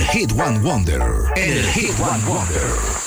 Hit One Wonder. En el Hit One Wonder.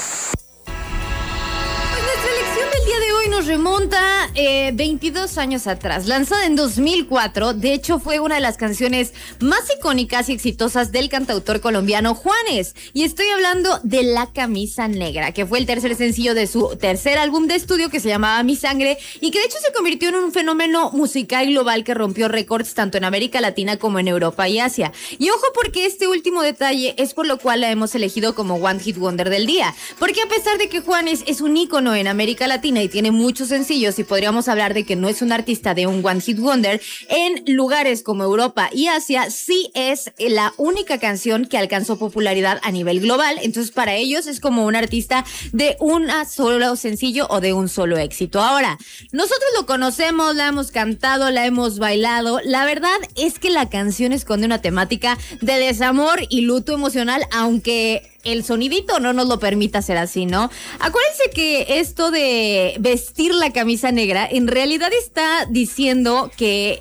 Nuestra elección del día de hoy nos remonta 22 años atrás. Lanzada en 2004, de hecho fue una de las canciones más icónicas y exitosas del cantautor colombiano Juanes. Y estoy hablando de La Camisa Negra, que fue el tercer sencillo de su tercer álbum de estudio que se llamaba Mi Sangre y que de hecho se convirtió en un fenómeno musical global que rompió récords tanto en América Latina como en Europa y Asia. Y ojo porque este último detalle es por lo cual la hemos elegido como One Hit Wonder del día. Porque a pesar de que Juanes es un ícono en América Latina y tiene muchos sencillos y podríamos hablar de que no es un artista de un One Hit Wonder, en lugares como Europa y Asia sí es la única canción que alcanzó popularidad a nivel global. Entonces para ellos es como un artista de un solo sencillo o de un solo éxito. Ahora, nosotros lo conocemos, la hemos cantado, la hemos bailado. La verdad es que la canción esconde una temática de desamor y luto emocional, aunque el sonidito no nos lo permita ser así, ¿no? Acuérdense que esto de vestir la camisa negra en realidad está diciendo que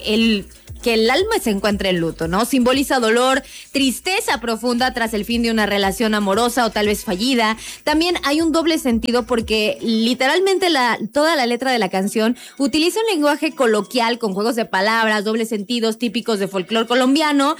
el alma se encuentra en luto, ¿no? Simboliza dolor, tristeza profunda tras el fin de una relación amorosa o tal vez fallida. También hay un doble sentido porque literalmente toda la letra de la canción utiliza un lenguaje coloquial con juegos de palabras, dobles sentidos típicos de folclore colombiano,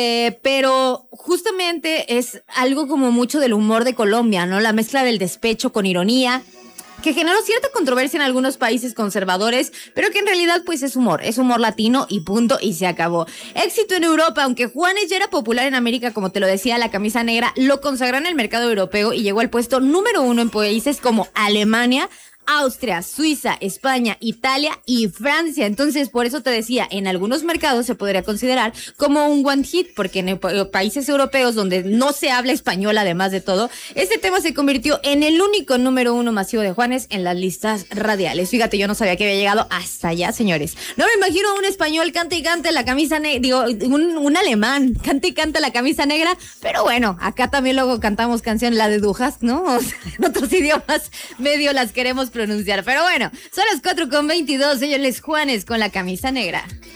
pero justamente es algo como mucho del humor de Colombia, ¿no? La mezcla del despecho con ironía, que generó cierta controversia en algunos países conservadores, pero que en realidad pues es humor latino y punto, y se acabó. Éxito en Europa, aunque Juanes ya era popular en América, como te lo decía, La Camisa Negra lo consagró en el mercado europeo y llegó al puesto número 1 en países como Alemania, Austria, Suiza, España, Italia y Francia. Entonces, por eso te decía, en algunos mercados se podría considerar como un one hit, porque en países europeos donde no se habla español, además de todo, este tema se convirtió en el único número 1 masivo de Juanes en las listas radiales. Fíjate, yo no sabía que había llegado hasta allá, señores. No me imagino un español cante y cante La Camisa Negra, un alemán cante y cante La Camisa Negra, pero bueno, acá también luego cantamos canciones, la de Dujas, ¿no? O sea, en otros idiomas medio las queremos pronunciar. Pero bueno, son las 4:22, señores. Juanes con La Camisa Negra.